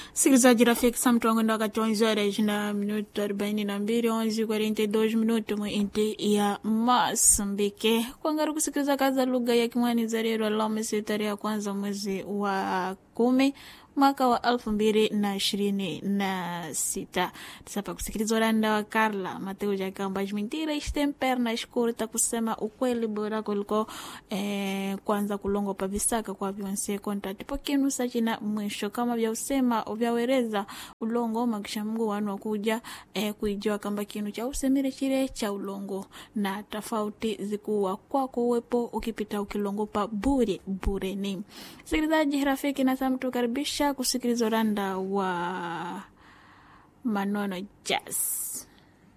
Sikilizaji rafiki, samtongo ndo wakati 11 na minuto 42, 11:42 minuto mwinti ya Mosambike. Kuangaru kusikiliza kaza lugha ya Kimwani za rero Alhamisi tarehe ya kwanza mwezi wa 10 mwaka wa 2026. Tisapa kusikiliza oranda wa Carla Mateo Jakamba jmintira istemper na shkurta kusema ukweli bora kuliko kwanza kulongo pa visaka kwa vionse kontrati pokinu sajina mwisho kama vya usema vyawereza ulongo makisha Mungu wanu wakuja kuijua kamba kinu cha usemire chire cha ulongo na tofauti zikuwa kwa kuwepo ukipita ukilongo pa bure ni. Sikilizaji rafiki na samtu karibisha kusikiliza oranda wa Manono Jazz.